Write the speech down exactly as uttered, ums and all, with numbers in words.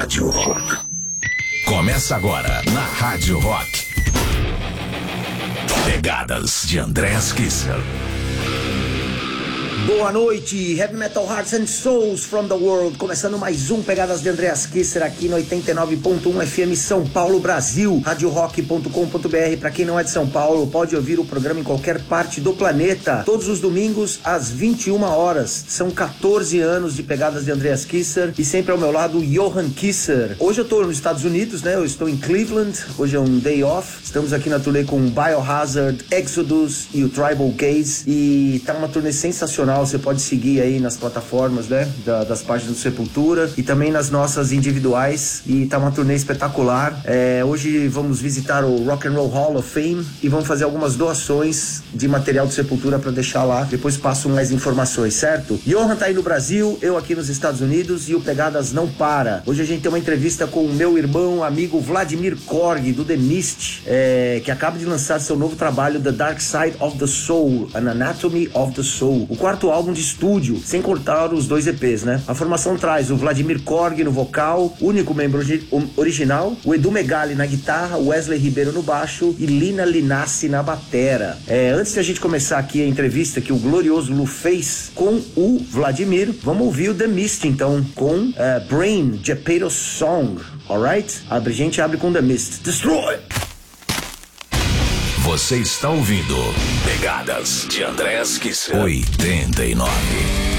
Rádio Rock. Começa agora na Rádio Rock. Pegadas de Andreas Kisser. Boa noite, Heavy Metal Hearts and Souls from the World. Começando mais um Pegadas de Andreas Kisser aqui no oitenta e nove ponto um F M São Paulo, Brasil. radio rock ponto com ponto b r. Pra quem não é de São Paulo, pode ouvir o programa em qualquer parte do planeta. Todos os domingos às vinte e uma horas. São quatorze anos de Pegadas de Andreas Kisser e sempre ao meu lado Johan Kisser. Hoje eu tô nos Estados Unidos, né? Eu estou em Cleveland. Hoje é um day off. Estamos aqui na turnê com Biohazard, Exodus e o Tribal Gaze. E tá uma turnê sensacional. Você pode seguir aí nas plataformas, né, da, das páginas do Sepultura e também nas nossas individuais, e tá uma turnê espetacular. É, hoje vamos visitar o Rock and Roll Hall of Fame e vamos fazer algumas doações de material do Sepultura para deixar lá. Depois passo mais informações, certo? Johan tá aí no Brasil, eu aqui nos Estados Unidos e o Pegadas não para. Hoje a gente tem uma entrevista com o meu irmão, amigo Vladimir Korg, do The Mist, é, que acaba de lançar seu novo trabalho, The Dark Side of the Soul, An Anatomy of the Soul, o quarto álbum de estúdio, sem cortar os dois E Ps, né? A formação traz o Vladimir Korg no vocal, único membro original, o Edu Megali na guitarra, Wesley Ribeiro no baixo e Lina Linassi na batera. É, antes de a gente começar aqui a entrevista que o glorioso Lu fez com o Vladimir, vamos ouvir o The Mist, então, com uh, Brain, Geppetto Song, alright? A gente abre com The Mist. Destroy! Você está ouvindo Pegadas de Andreas Kisser. oitenta e nove.